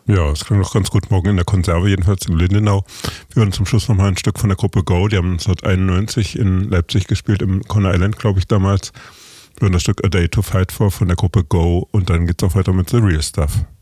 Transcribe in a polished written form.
Ja, es klingt doch ganz gut. Morgen in der Konserve, jedenfalls in Lindenau. Wir hören zum Schluss nochmal ein Stück von der Gruppe Go. Die haben 1991 in Leipzig gespielt, im Conner Island, glaube ich, damals. Wir hören das Stück A Day to Fight For von der Gruppe Go und dann geht's auch weiter mit The Real Stuff.